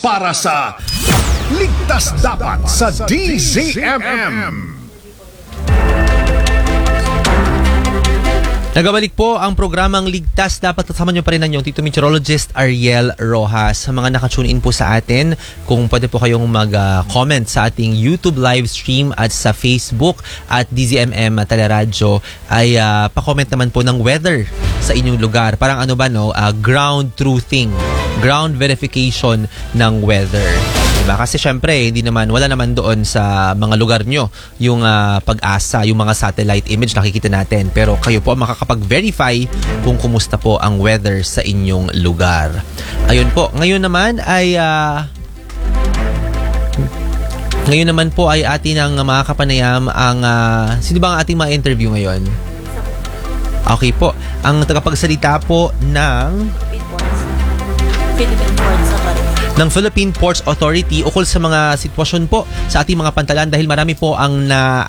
para sa Ligtas Dapat sa DZMM. Nagabalik po ang programang Ligtas Dapat. Kasama nyo pa rin ang inyong Tito Meteorologist Ariel Rojas. Sa mga nakatune in po sa atin, kung pwede po kayong mag-comment sa ating YouTube live stream at sa Facebook at DZMM Teleradyo, ay pa-comment naman po ng weather sa inyong lugar. Parang ano ba, no? Ground truthing, ground verification ng weather. Diba? Kasi syempre, wala naman doon sa mga lugar nyo yung pag-asa, yung mga satellite image nakikita natin. Pero kayo po makakapag-verify kung kumusta po ang weather sa inyong lugar. Ayun po, ngayon naman po ay atin ang mga kapanayam ang sino ba ang ating mga interview ngayon? Okay po, ang tagapagsalita po Philippine Ports Authority ukol sa mga sitwasyon po sa ating mga pantalan dahil marami po ang na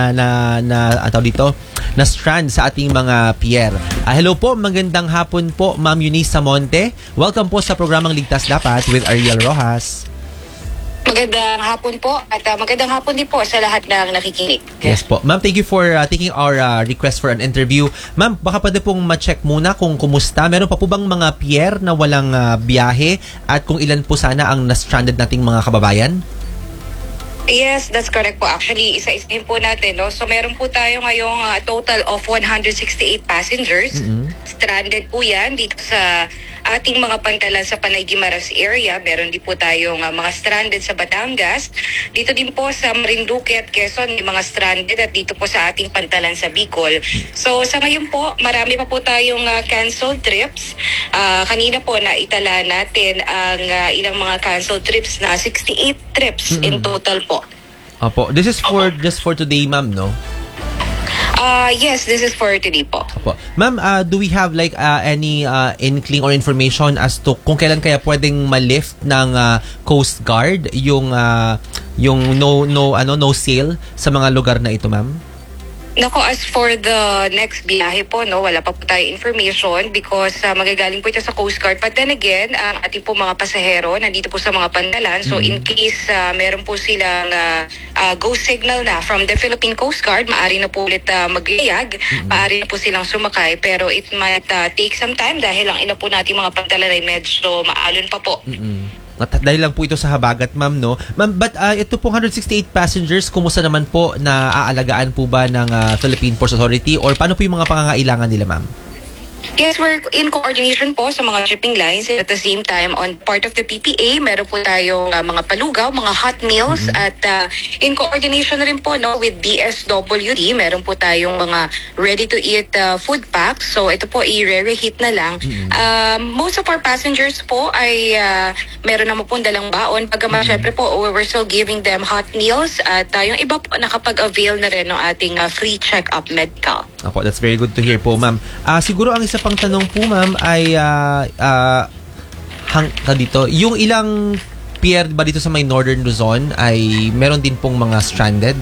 strand sa ating mga pier. Hello po, magandang hapon po Ma'am Eunice Samonte. Welcome po sa programang Ligtas Dapat with Ariel Rojas. Magandang hapon po at magandang hapon din po sa lahat ng nakikinig. Yes po. Ma'am, thank you for taking our request for an interview. Ma'am, baka pwede pong ma-check muna kung kumusta. Meron pa po bang mga pier na walang biyahe at kung ilan po sana ang na-stranded nating mga kababayan? Yes, that's correct po. Actually, isa-isahin po natin. No? So, meron po tayo ngayong total of 168 passengers. Stranded po yan dito sa ating mga pantalan sa Panay Guimaras area. Meron din po tayong mga stranded sa Batangas. Dito din po sa Marinduque at Quezon, may mga stranded at dito po sa ating pantalan sa Bicol. So, sa ngayon po, marami pa po tayong canceled trips. Kanina po, naitala natin ang ilang mga canceled trips na 68 trips in total po. Opo. This is for just for today, ma'am, no? Yes, this is for today po. Opo. Ma'am, do we have like any inkling or information as to kung kailan kaya pwedeng ma-lift ng Coast Guard yung no sail sa mga lugar na ito, ma'am? Nako, as for the next biyahe po, no, wala pa po tayo information because magagaling po ito sa Coast Guard. But then again, ang ating po mga pasahero nandito po sa mga pantalan. So in case meron po silang go signal na from the Philippine Coast Guard, maaari na po ulit magyayag, maaari na po silang sumakay. Pero it might take some time dahil ang ina po natin mga pantalan ay medyo maalon pa po. Dahil lang po ito sa habagat, ma'am, no? Ma'am, but ito po 168 passengers, kumusta naman po na aalagaan po ba ng Philippine Ports Authority or paano po yung mga pangangailangan nila, ma'am? Yes, we're in coordination po sa mga shipping lines. At the same time, on part of the PPA, meron po tayong mga palugaw, mga hot meals. At in coordination rin po with DSWD, meron po tayong mga ready-to-eat food packs. So ito po, i-reheat na lang. Most of our passengers po ay meron naman po dalang baon. Pagkama, syempre po, we're still giving them hot meals. At yung iba po, nakapag-avail na rin ng ating free check-up medical. Opo, that's very good to hear po, ma'am. Siguro ang isa pang tanong po, ma'am, ay dito, yung ilang pier ba dito sa may Northern Luzon ay meron din pong mga stranded?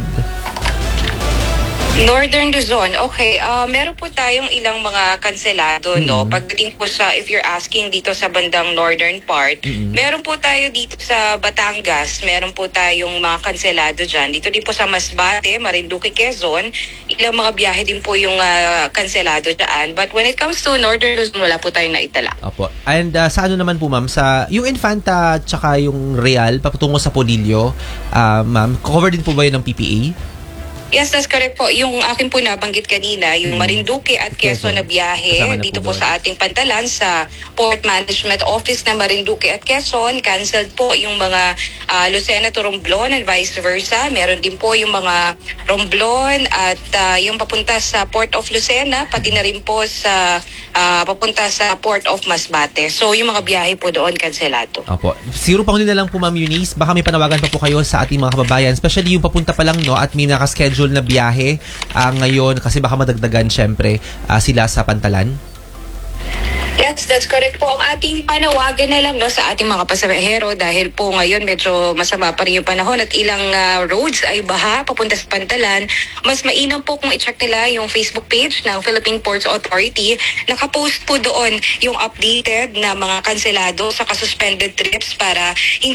Northern Luzon, okay. Meron po tayong ilang mga kanselado, no? Pagdating po sa, if you're asking dito sa bandang northern part, meron po tayo dito sa Batangas, meron po tayong mga kanselado dyan. Dito din po sa Masbate, Marinduque, Quezon, ilang mga biyahe din po yung kanselado dyan. But when it comes to Northern Luzon, wala po tayong naitala. Opo. And sa ano naman po, ma'am, sa yung Infanta tsaka yung Real, papatungo sa Polillo, ma'am, cover din po ba yun ng PPA? Yes, that's correct po. Yung akin po nabanggit kanina, yung Marinduque at Quezon na biyahe, dito po sa ating pantalan sa Port Management Office na Marinduque at Quezon, canceled po yung mga Lucena to Romblon and vice versa. Meron din po yung mga Romblon at yung papunta sa Port of Lucena, pati na rin po sa papunta sa Port of Masbate. So yung mga biyahe po doon, cancelado. Opo. Siguro pa huli na lang po, Ma'am Eunice, baka may panawagan pa po kayo sa ating mga kababayan, especially yung papunta pa lang, no, at may nakaschedule na biyahe ngayon kasi baka madagdagan syempre sila sa pantalan. Yes, that's correct po. Ang ating panawagan na lang sa ating mga pasahero dahil po ngayon medyo masama pa rin yung panahon at ilang roads ay baha papunta sa pantalan. Mas mainam po kung i-check nila yung Facebook page ng Philippine Ports Authority. Nakapost po doon yung updated na mga kanselado sa suspended trips para